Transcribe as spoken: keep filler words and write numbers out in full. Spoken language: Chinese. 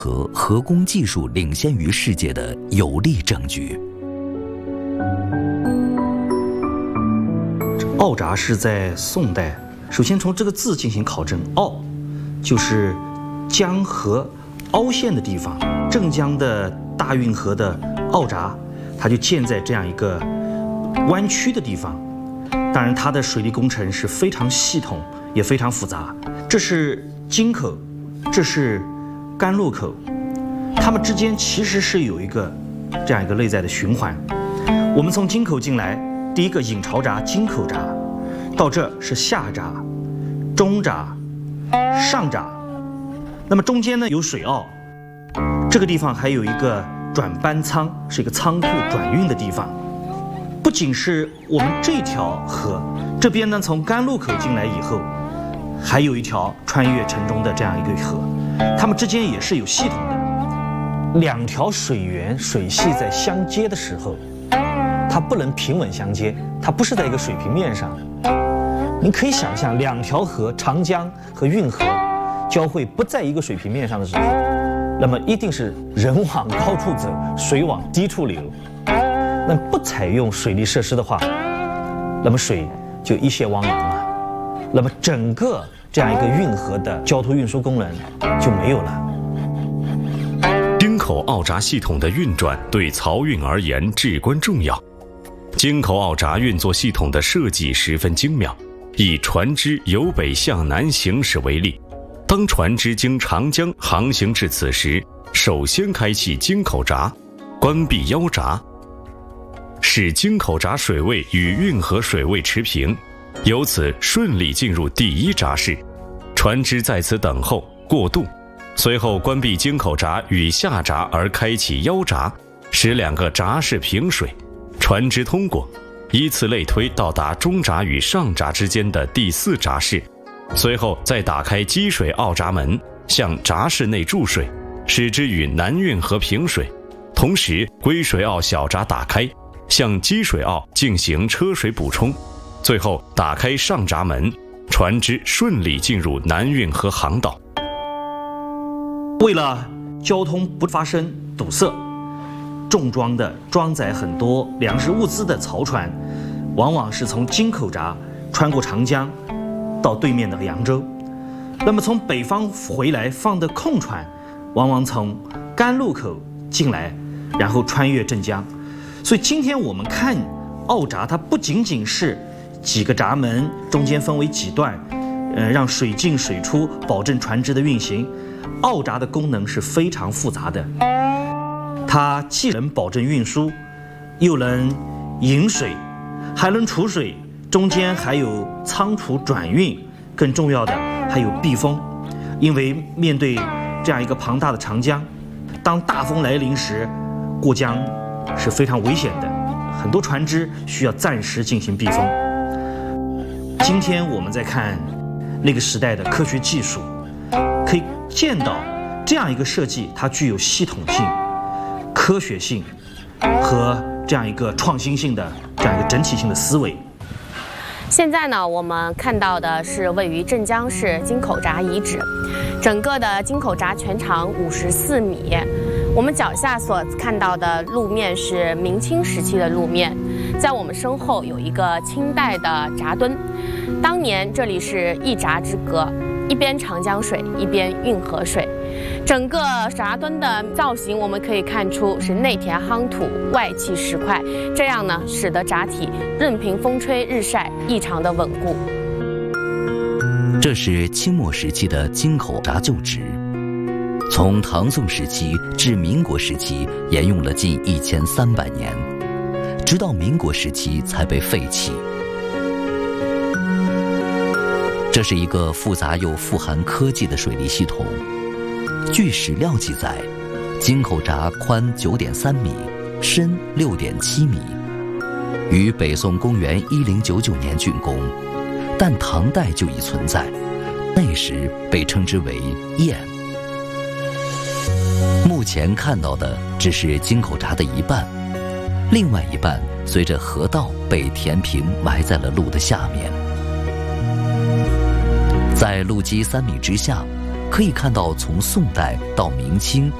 和河工技术领先于世界的有力证据。 澳闸是在宋代，首先从这个字进行考证，澳就是江河凹陷的地方，镇江的大运河的澳闸，它就建在这样一个弯曲的地方。当然，它的水利工程是非常系统，也非常复杂。这是京口，这是甘露口，它们之间其实是有一个这样一个内在的循环。我们从京口进来，第一个引潮闸、京口闸，到这是下闸、中闸、上闸。那么中间呢有水澳，这个地方还有一个转班仓，是一个仓库转运的地方。不仅是我们这条河，这边呢从甘露口进来以后，还有一条穿越城中的这样一个河，它们之间也是有系统的。两条水源水系在相接的时候，它不能平稳相接，它不是在一个水平面上。您可以想象，两条河长江和运河交汇不在一个水平面上的时候，那么一定是人往高处走，水往低处流。那不采用水利设施的话，那么水就一泻汪洋了，那么整个这样一个运河的交通运输功能就没有了。 京口澳闸系统的运转对漕运而言至关重要。京口澳闸运作系统的设计十分精妙，以船只由北向南行驶为例，当船只经长江航行至此时，首先开启京口闸，关闭腰闸，使京口闸水位与运河水位持平，由此顺利进入第一闸室，船只在此等候过渡，随后关闭京口闸与下闸而开启腰闸，使两个闸室平水，船只通过，依次类推到达中闸与上闸之间的第四闸室，随后再打开积水澳闸门，向闸室内注水，使之与南运河平水，同时归水澳小闸打开，向积水澳进行车水补充，最后打开上闸门，船只顺利进入南运河航道。 为了交通不发生堵塞，重装的装载很多粮食物资的漕船，往往是从京口闸穿过长江到对面的扬州。那么从北方回来放的空船，往往从甘露口进来，然后穿越镇江。所以今天我们看澳闸，它不仅仅是几个闸门中间分为几段，呃，让水进水出，保证船只的运行。澳闸的功能是非常复杂的，它既能保证运输，又能引水，还能储水，中间还有仓储转运，更重要的还有避风。因为面对这样一个庞大的长江，当大风来临时，过江是非常危险的，很多船只需要暂时进行避风。今天我们在看那个时代的科学技术，可以见到这样一个设计，它具有系统性、科学性和这样一个创新性的这样一个整体性的思维。 现在呢，我们看到的是位于镇江市京口闸遗址，整个的京口闸全长五十四米。我们脚下所看到的路面是明清时期的路面，在我们身后有一个清代的闸墩，当年这里是一闸之隔。一边长江水，一边运河水，整个闸墩的造型我们可以看出是内填夯土，外砌石块，这样呢，使得闸体任凭风吹日晒，异常的稳固。 这是清末时期的京口闸旧址，从唐宋时期至民国时期沿用了近一千三百年，直到民国时期才被废弃。这是一个复杂又富含科技的水利系统。据史料记载，京口闸宽九点三米，深六点七米，于北宋公元一零九九年竣工，但唐代就已存在，那时被称之为堰。目前看到的只是京口闸的一半，另外一半随着河道被填平，埋在了路的下面。在路基三米之下， 可以看到从宋代到明清